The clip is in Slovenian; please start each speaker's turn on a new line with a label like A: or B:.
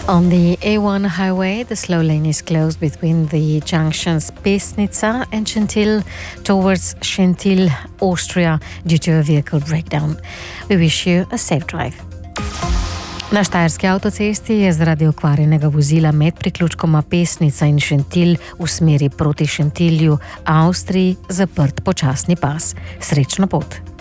A: On the A1 highway, the slow lane is closed between the junctions Pesnica and Schentil towards Schentil, Austria, due to a vehicle breakdown. We wish you a safe drive. Na štajerski avtocesti je zaradi okvarjenega vozila med priključkoma Pesnica in Schentil v smeri proti Schentilju, Avstriji, zaprt počasni pas. Srečno pot!